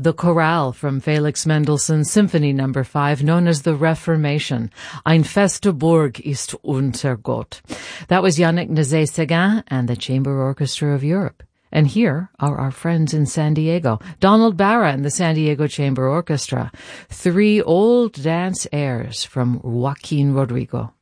the chorale from Felix Mendelssohn's Symphony No. 5, known as the Reformation. Ein feste Burg ist unser Gott. That was Yannick Nézet-Séguin and the Chamber Orchestra of Europe. And here are our friends in San Diego, Donald Barra and the San Diego Chamber Orchestra. 3 old dance airs from Joaquin Rodrigo.